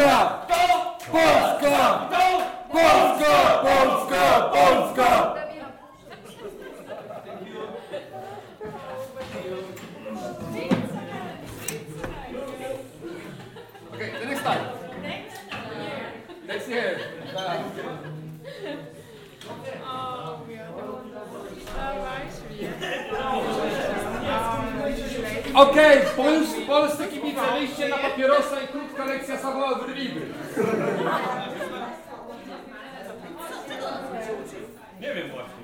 Polska! Polska! Polska! Polska! Polska! Okay, the next time. Next year. Okej, polscy kibice, wyjście na papierosa i krótka lekcja samoobrywiby. Nie wiem właśnie.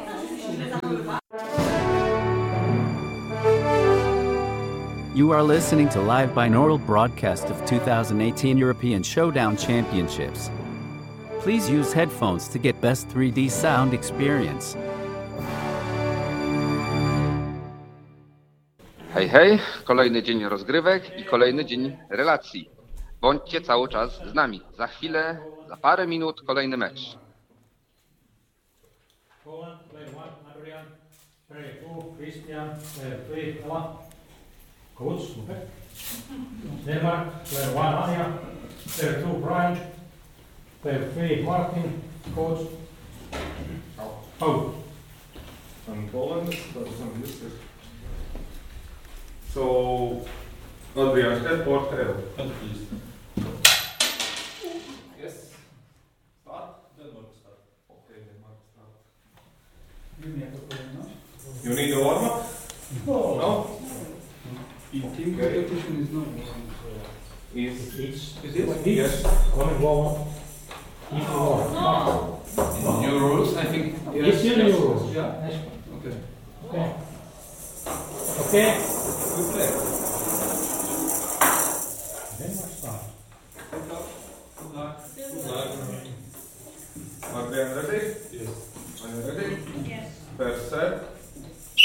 You are listening to live binaural broadcast of 2018 European Showdown Championships. Please use headphones to get best 3D sound experience. Hej, hej, kolejny dzień rozgrywek i kolejny dzień relacji. Bądźcie cały czas z nami. Za chwilę, za parę minut kolejny mecz. Poland, player 1, Adrian, player 2, Christian, player 3, Ella. Coach, okay. Denmark, player 1, Anja, player 2, Brian, player 3, Martin, coach. Out. And Poland, that's on this list. So, Adrian, head or tail? Head, please. Yes. Start? Denmark start. Okay, Denmark start. You need a warm-up? No? Team competition is not Is It's yes. Only one. Each one. new rules, I think. It's your new rules. Yeah. Okay. Okay. Okay. Good play. Denmark start. Good luck. Good luck. Adrian, ready? Yes. Are you ready? Yes. First set.